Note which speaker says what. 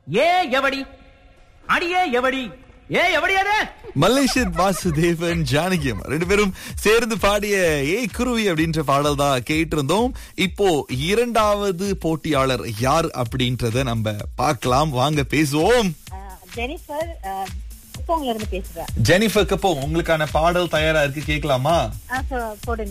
Speaker 1: ஏ எவடி அடியே எவடி ஏ எவடி அது
Speaker 2: மலேசியன் வாசுதேவன் ஜானகியம் ரெண்டு பேரும் சேர்ந்து பாடிய ஏய் குருவி அப்படின்ற பாடல் தான் கேட்டிருந்தோம். இப்போ இரண்டாவது போட்டியாளர் யார் அப்படின்றத நம்ம பார்க்கலாம். வாங்க பேசுவோம்.
Speaker 3: ஜெனிஃபர் குப்போங்கல இருந்து பேசுறேன்.
Speaker 2: ஜெனிஃபர் கப்போ, உங்களுக்கான பாடல் தயாரா இருக்கு, கேட்கலாமா?
Speaker 3: போடுங்க.